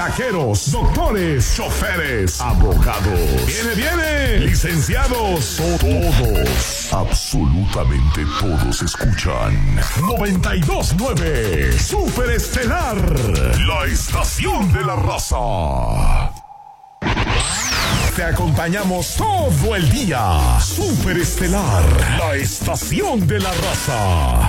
taqueros, doctores, choferes, abogados. Viene, licenciados, todos, absolutamente todos escuchan 92.9 Super Estelar, la estación de la raza. Te acompañamos todo el día. Super Estelar, la estación de la raza.